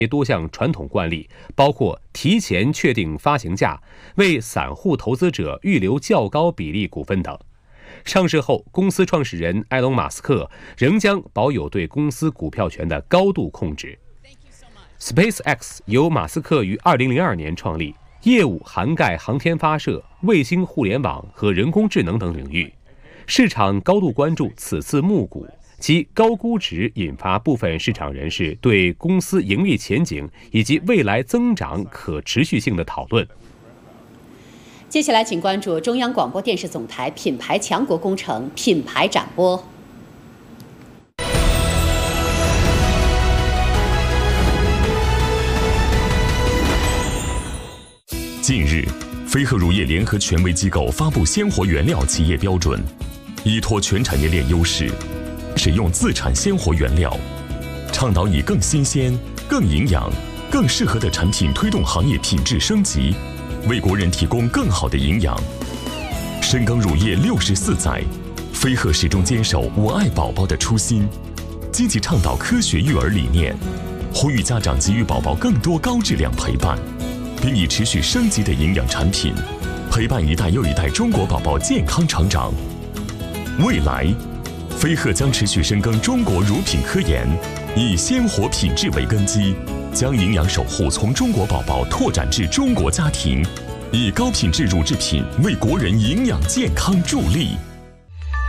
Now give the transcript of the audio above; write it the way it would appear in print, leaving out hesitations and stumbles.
多项传统惯例，包括提前确定发行价、为散户投资者预留较高比例股份等。上市后，公司创始人埃隆·马斯克仍将保有对公司股票权的高度控制。SpaceX 由马斯克于2002年创立，业务涵盖航天发射、卫星互联网和人工智能等领域。市场高度关注此次募股，其高估值引发部分市场人士对公司盈利前景以及未来增长可持续性的讨论。 接下来，请关注中央广播电视总台品牌强国工程品牌展播。 近日，飞鹤乳业联合权威机构发布鲜活原料企业标准，依托全产业链优势，使用自产鲜活原料，倡导以更新鲜、更营养、更适合的产品推动行业品质升级，为国人提供更好的营养。深耕乳业64载，飞鹤始终坚守我爱宝宝的初心，积极倡导科学育儿理念，呼吁家长给予宝宝更多高质量陪伴，并以持续升级的营养产品，陪伴一代又一代中国宝宝健康成长。未来，飞鹤将持续深耕中国乳品科研，以鲜活品质为根基，将营养守护从中国宝宝拓展至中国家庭，以高品质乳制品为国人营养健康助力。